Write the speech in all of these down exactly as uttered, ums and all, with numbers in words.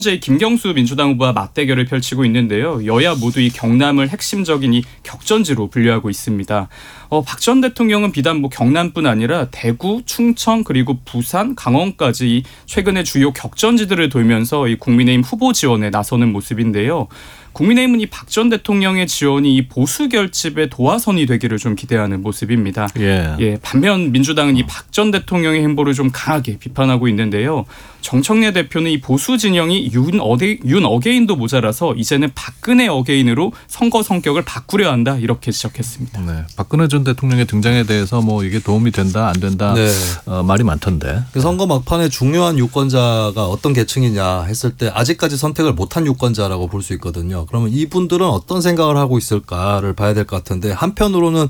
현재 김경수 민주당 후보와 맞대결을 펼치고 있는데요. 여야 모두 이 경남을 핵심적인 이 격전지로 분류하고 있습니다. 어, 박 전 대통령은 비단 뭐 경남뿐 아니라 대구, 충청 그리고 부산, 강원까지 이 최근에 주요 격전지들을 돌면서 이 국민의힘 후보 지원에 나서는 모습인데요. 국민의힘은 이 박 전 대통령의 지원이 이 보수 결집의 도화선이 되기를 좀 기대하는 모습입니다. 예. 예, 반면 민주당은 이 박 전 대통령의 행보를 좀 강하게 비판하고 있는데요. 정청래 대표는 이 보수 진영이 윤, 어게, 윤 어게인도 모자라서 이제는 박근혜 어게인으로 선거 성격을 바꾸려 한다 이렇게 지적했습니다. 네, 박근혜 전 대통령의 등장에 대해서 뭐 이게 도움이 된다 안 된다 네. 어, 말이 많던데. 선거 막판에 중요한 유권자가 어떤 계층이냐 했을 때 아직까지 선택을 못한 유권자라고 볼 수 있거든요. 그러면 이분들은 어떤 생각을 하고 있을까를 봐야 될 것 같은데 한편으로는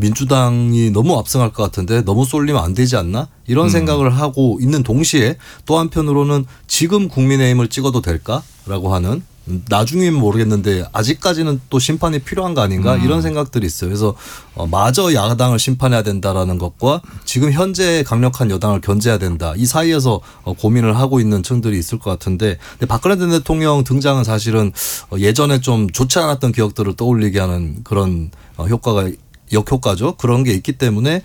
민주당이 너무 압승할 것 같은데 너무 쏠리면 안 되지 않나? 이런 음. 생각을 하고 있는 동시에 또 한편으로는 지금 국민의힘을 찍어도 될까라고 하는 나중에는 모르겠는데 아직까지는 또 심판이 필요한 거 아닌가 음. 이런 생각들이 있어요. 그래서 마저 야당을 심판해야 된다라는 것과 지금 현재 강력한 여당을 견제해야 된다. 이 사이에서 고민을 하고 있는 층들이 있을 것 같은데 근데 박근혜 전 대통령 등장은 사실은 예전에 좀 좋지 않았던 기억들을 떠올리게 하는 그런 효과가 역효과죠. 그런 게 있기 때문에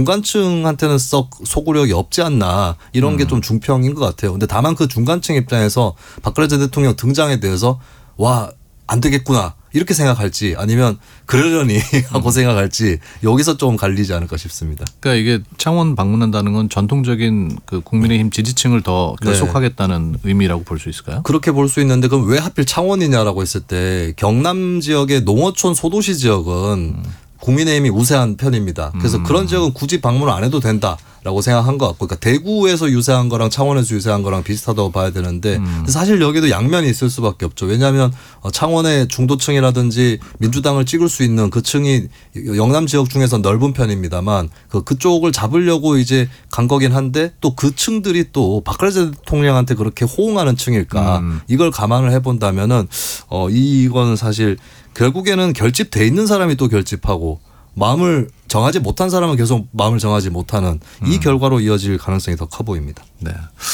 중간층한테는 썩 소구력이 없지 않나 이런 게 좀 중평인 것 같아요. 근데 다만 그 중간층 입장에서 박근혜 전 대통령 등장에 대해서 와, 안 되겠구나 이렇게 생각할지 아니면 그러려니 하고 음. 생각할지 여기서 좀 갈리지 않을까 싶습니다. 그러니까 이게 창원 방문한다는 건 전통적인 그 국민의힘 지지층을 더 결속하겠다는 네. 의미라고 볼 수 있을까요? 그렇게 볼 수 있는데 그럼 왜 하필 창원이냐라고 했을 때 경남 지역의 농어촌 소도시 지역은 음. 국민의힘이 우세한 편입니다. 그래서 음. 그런 지역은 굳이 방문을 안 해도 된다라고 생각한 것 같고, 그러니까 대구에서 유세한 거랑 창원에서 유세한 거랑 비슷하다고 봐야 되는데 음. 사실 여기도 양면이 있을 수밖에 없죠. 왜냐하면 창원의 중도층이라든지 민주당을 찍을 수 있는 그 층이 영남 지역 중에서 넓은 편입니다만 그 그쪽을 잡으려고 이제 간 거긴 한데 또 그 층들이 또 박근혜 대통령한테 그렇게 호응하는 층일까 음. 이걸 감안을 해본다면은 어 이건 사실. 결국에는 결집돼 있는 사람이 또 결집하고 마음을 정하지 못한 사람은 계속 마음을 정하지 못하는 이 음. 결과로 이어질 가능성이 더 커 보입니다. 네.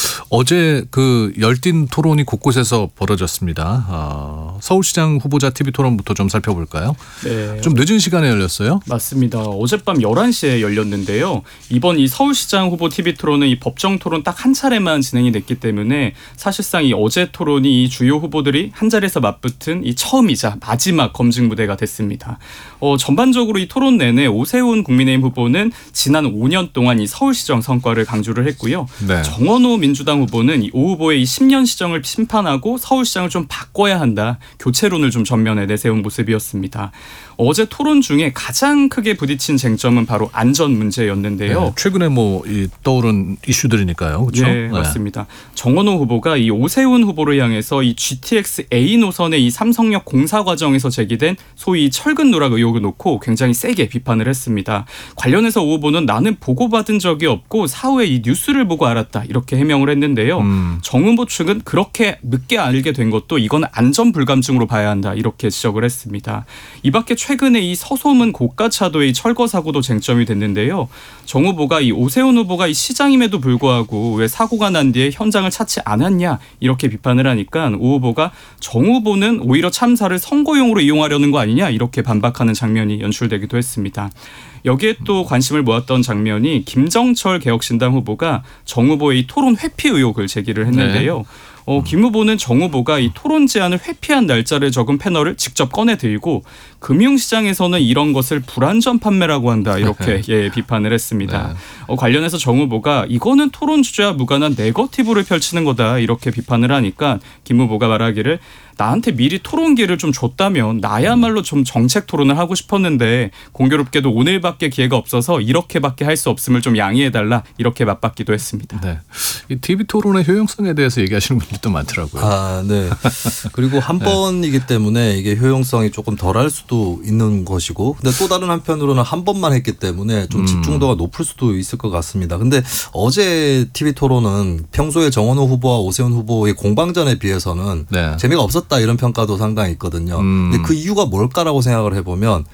어제 그 열띤 토론이 곳곳에서 벌어졌습니다. 어, 서울시장 후보자 티비 토론부터 좀 살펴볼까요? 네. 좀 늦은 시간에 열렸어요? 맞습니다. 어젯밤 열한 시에 열렸는데요. 이번 이 서울시장 후보 티비 토론은 이 법정 토론 딱 한 차례만 진행이 됐기 때문에 사실상 이 어제 토론이 이 주요 후보들이 한 자리에서 맞붙은 이 처음이자 마지막 검증 무대가 됐습니다. 어, 전반적으로 이 토론 내내 오세훈 국민의힘 후보는 지난 오 년 동안 이 서울시정 성과를 강조를 했고요. 네. 정원호 민주당 후보는 이 오 후보의 이 십 년 시정을 심판하고 서울시장을 좀 바꿔야 한다. 교체론을 좀 전면에 내세운 모습이었습니다. 어제 토론 중에 가장 크게 부딪힌 쟁점은 바로 안전 문제였는데요. 네, 최근에 뭐 이 떠오른 이슈들이니까요. 그렇죠? 네, 네, 맞습니다. 정원호 후보가 이 오세훈 후보를 향해서 이 지티엑스 A 노선의 이 삼성역 공사 과정에서 제기된 소위 철근 누락 의혹을 놓고 굉장히 세게 비판을 했습니다. 관련해서 오 후보는 나는 보고받은 적이 없고 사후에 이 뉴스를 보고 알았다 이렇게 해명을 했는데요. 음. 정 후보 측은 그렇게 늦게 알게 된 것도 이건 안전 불감증으로 봐야 한다 이렇게 지적을 했습니다. 이 밖에 최근에 이 서소문 고가차도의 철거 사고도 쟁점이 됐는데요. 정 후보가 이 오세훈 후보가 이 시장임에도 불구하고 왜 사고가 난 뒤에 현장을 찾지 않았냐 이렇게 비판을 하니까 오 후보가 정 후보는 오히려 참사를 선거용으로 이용하려는 거 아니냐 이렇게 반박하는 장면이 연출되기도 했습니다. 여기에 또 관심을 모았던 장면이 김정철 개혁신당 후보가 정 후보의 이 토론 회피 의혹을 제기를 했는데요. 네. 어, 김 후보는 정 후보가 이 토론 제안을 회피한 날짜를 적은 패널을 직접 꺼내들고 금융시장에서는 이런 것을 불안전 판매라고 한다 이렇게 예, 비판을 했습니다. 네. 어, 관련해서 정 후보가 이거는 토론 주제와 무관한 네거티브를 펼치는 거다 이렇게 비판을 하니까 김 후보가 말하기를 나한테 미리 토론기를 좀 줬다면 나야말로 좀 정책 토론을 하고 싶었는데 공교롭게도 오늘밖에 기회가 없어서 이렇게밖에 할 수 없음을 좀 양해해달라 이렇게 맞받기도 했습니다. 네. 이 티비 토론의 효용성에 대해서 얘기하시는 분들이 또 많더라고요. 아, 네. 그리고 한 네. 번이기 때문에 이게 효용성이 조금 덜할 수도 있는 것이고 근데 또 다른 한편으로는 한 번만 했기 때문에 좀 집중도가 음. 높을 수도 있을 것 같습니다. 근데 어제 티비 토론은 평소에 정원호 후보와 오세훈 후보의 공방전에 비해서는 네. 재미가 없었다 이런 평가도 상당히 있거든요. 음. 근데 그 이유가 뭘까라고 생각을 해보면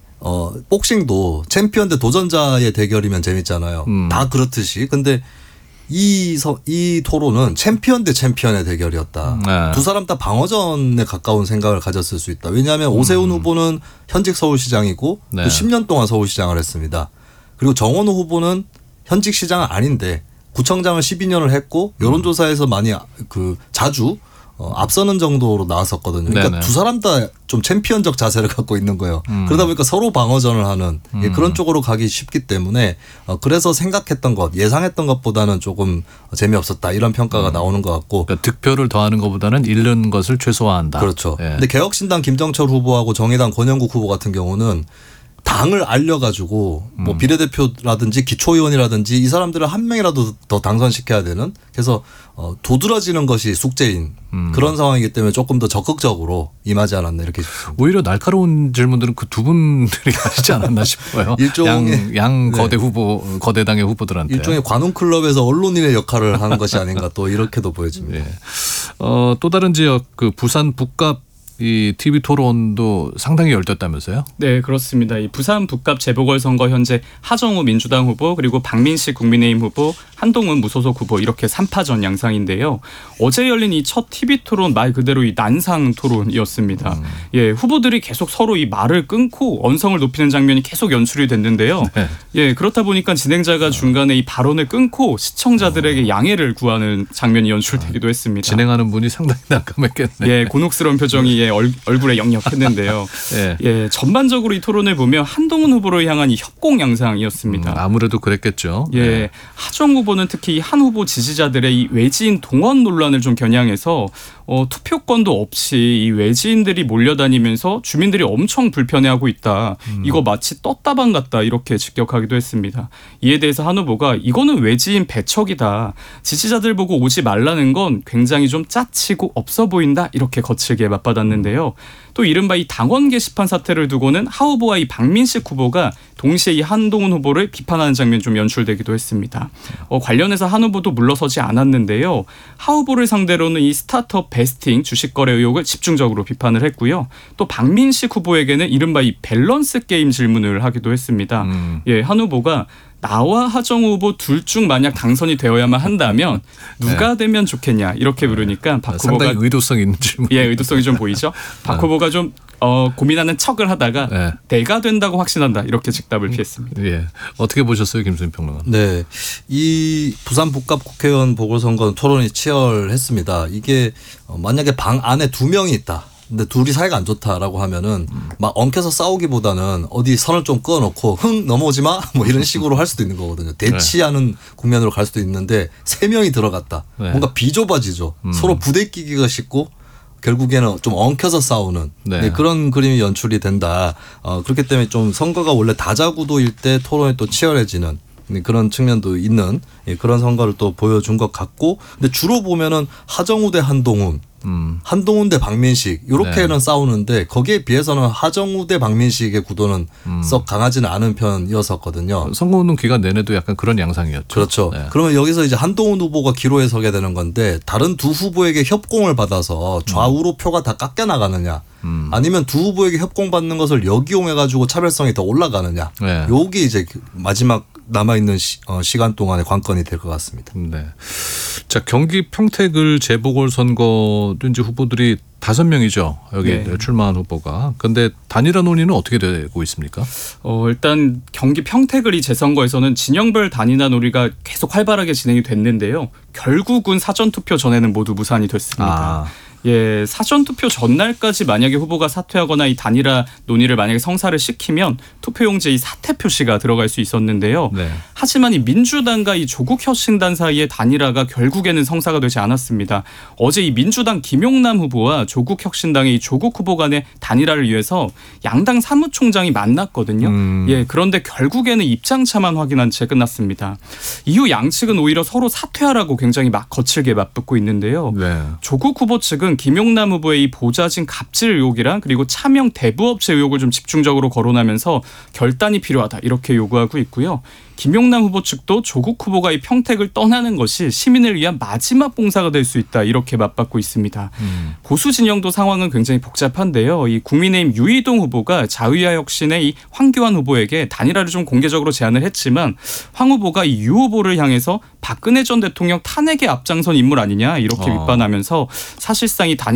어, 복싱도 챔피언 대 도전자의 대결이면 재밌잖아요. 음. 다 그렇듯이. 근데 이, 서, 이 토론은 챔피언 대 챔피언의 대결이었다. 네. 두 사람 다 방어전에 가까운 생각을 가졌을 수 있다. 왜냐하면 음. 오세훈 후보는 현직 서울시장이고 네. 또 십 년 동안 서울시장을 했습니다. 그리고 정원호 후보는 현직 시장은 아닌데 구청장을 십이 년을 했고 여론조사에서 많이 그 자주 어, 앞서는 정도로 나왔었거든요. 그러니까 네네. 두 사람 다 좀 챔피언적 자세를 갖고 있는 거예요. 음. 그러다 보니까 서로 방어전을 하는 음. 예, 그런 쪽으로 가기 쉽기 때문에 어, 그래서 생각했던 것, 예상했던 것보다는 조금 재미없었다 이런 평가가 음. 나오는 것 같고. 그러니까 득표를 더하는 것보다는 잃는 것을 최소화한다. 그렇죠. 예. 근데 개혁신당 김정철 후보하고 정의당 권영국 후보 같은 경우는 당을 알려가지고 뭐 음. 비례대표라든지 기초의원이라든지 이 사람들을 한 명이라도 더 당선시켜야 되는 그래서 어, 도드라지는 것이 숙제인 음. 그런 상황이기 때문에 조금 더 적극적으로 임하지 않았나 이렇게 싶습니다. 오히려 날카로운 질문들은 그 두 분들이 하시지 않았나 싶어요. 일종의 양, 양 거대 네. 후보 거대당의 후보들한테 일종의 관훈클럽에서 언론인의 역할을 하는 것이 아닌가 또 이렇게도 보여집니다. 네. 어, 또 다른 지역 그 부산 북갑 이 티비 토론도 상당히 열렸다면서요? 네, 그렇습니다. 이 부산 북갑 재보궐선거 현재 하정우 민주당 후보 그리고 박민식 국민의힘 후보 한동훈 무소속 후보 이렇게 삼 파전 양상인데요. 어제 열린 이 첫 티비 토론 말 그대로 이 난상 토론이었습니다. 음. 예, 후보들이 계속 서로 이 말을 끊고 언성을 높이는 장면이 계속 연출이 됐는데요. 네. 예, 그렇다 보니까 진행자가 중간에 이 발언을 끊고 시청자들에게 어. 양해를 구하는 장면이 연출되기도 했습니다. 진행하는 분이 상당히 난감했겠네요. 예, 곤혹스러운 표정이 예, 얼, 얼굴에 역력했는데요. 네. 예, 전반적으로 이 토론을 보면 한동훈 후보를 향한 이 협공 양상이었습니다. 음, 아무래도 그랬겠죠. 예, 네. 하정 후보는 특히 한 후보 지지자들의 이 외지인 동원 논란을 좀 겨냥해서 어, 투표권도 없이 이 외지인들이 몰려다니면서 주민들이 엄청 불편해하고 있다. 음. 이거 마치 떴다방 같다 이렇게 직격하기도 했습니다. 이에 대해서 한 후보가 이거는 외지인 배척이다. 지지자들 보고 오지 말라는 건 굉장히 좀 짜치고 없어 보인다. 이렇게 거칠게 맞받았는데요. 또 이른바 이 당원 게시판 사태를 두고는 하 후보와 이 박민식 후보가 동시에 이 한동훈 후보를 비판하는 장면이 좀 연출되기도 했습니다. 어, 관련해서 한 후보도 물러서지 않았는데요. 하 후보를 상대로는 이 스타트업 베스팅 주식 거래 의혹을 집중적으로 비판을 했고요. 또 박민식 후보에게는 이른바 이 밸런스 게임 질문을 하기도 했습니다. 음. 예, 한 후보가 나와 하정우 후보 둘 중 만약 당선이 되어야만 한다면 누가 네. 되면 좋겠냐 이렇게 물으니까 박 후보가 상당히 의도성 있는 질문. 예, 의도성이 좀 보이죠. 박 후보가 좀 어, 고민하는 척을 하다가 네. 내가 된다고 확신한다 이렇게 즉답을 피했습니다. 예, 어떻게 보셨어요, 김수민 평론가? 네, 이 부산 북갑 국회의원 보궐선거는 토론이 치열했습니다. 이게 만약에 방 안에 두 명이 있다. 근데 둘이 사이가 안 좋다라고 하면은 막 엉켜서 싸우기보다는 어디 선을 좀 그어놓고 흥 넘어오지 마 뭐 이런 식으로 할 수도 있는 거거든요. 대치하는 네. 국면으로 갈 수도 있는데 세 명이 들어갔다. 네. 뭔가 비좁아지죠. 음. 서로 부대끼기가 쉽고 결국에는 좀 엉켜서 싸우는 네. 네, 그런 그림이 연출이 된다. 어, 그렇기 때문에 좀 선거가 원래 다자구도일 때 토론이 또 치열해지는 그런 측면도 있는 그런 선거를 또 보여준 것 같고, 근데 주로 보면은 하정우 대 한동훈, 음. 한동훈 대 박민식 이렇게는 네. 싸우는데 거기에 비해서는 하정우 대 박민식의 구도는 음. 썩 강하지는 않은 편이었었거든요. 선거운동 기간 내내도 약간 그런 양상이었죠. 그렇죠. 네. 그러면 여기서 이제 한동훈 후보가 기로에 서게 되는 건데 다른 두 후보에게 협공을 받아서 좌우로 음. 표가 다 깎여 나가느냐. 음. 아니면 두 후보에게 협공받는 것을 역이용해가지고 차별성이 더 올라가느냐. 네. 요게 이제 마지막 남아있는 시, 어, 시간 동안의 관건이 될 것 같습니다. 네. 자, 경기 평택을 재보궐선거도 이제 후보들이 다섯 명이죠. 여기 네. 출마한 후보가. 그런데 단일화 논의는 어떻게 되고 있습니까? 어, 일단 경기 평택을 이 재선거에서는 진영별 단일화 논의가 계속 활발하게 진행이 됐는데요. 결국은 사전투표 전에는 모두 무산이 됐습니다. 아. 예, 사전투표 전날까지 만약에 후보가 사퇴하거나 이 단일화 논의를 만약에 성사를 시키면 투표용지에 이 사퇴 표시가 들어갈 수 있었는데요. 네. 하지만 이 민주당과 이 조국혁신당 사이의 단일화가 결국에는 성사가 되지 않았습니다. 어제 이 민주당 김용남 후보와 조국혁신당의 이 조국 후보 간의 단일화를 위해서 양당 사무총장이 만났거든요. 음. 예, 그런데 결국에는 입장차만 확인한 채 끝났습니다. 이후 양측은 오히려 서로 사퇴하라고 굉장히 막 거칠게 맞붙고 있는데요. 네. 조국 후보 측은 김용남 후보의 이 보좌진 갑질 의혹이랑 그리고 차명 대부업체 의혹을 좀 집중적으로 거론하면서 결단이 필요하다 이렇게 요구하고 있고요. 김용남 후보 측도 조국 후보가 이 평택을 떠나는 것이 시민을 위한 마지막 봉사가 될 수 있다 이렇게 맞받고 있습니다. 음. 보수 진영도 상황은 굉장히 복잡한데요. 이 국민의힘 유이동 후보가 자유와 혁신의 이 황교안 후보에게 단일화를 좀 공개적으로 제안을 했지만 황 후보가 이 유 후보를 향해서 박근혜 전 대통령 탄핵에 앞장선 인물 아니냐 이렇게 어. 비판하면서 사실상 이 단일